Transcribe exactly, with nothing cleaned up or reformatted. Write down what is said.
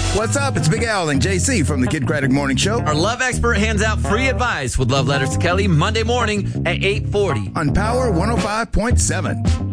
What's up? It's Big Al and J C from the Kid Craddock Morning Show. Our love expert hands out free advice with Love Letters to Kelly Monday morning at eight forty on Power one oh five point seven.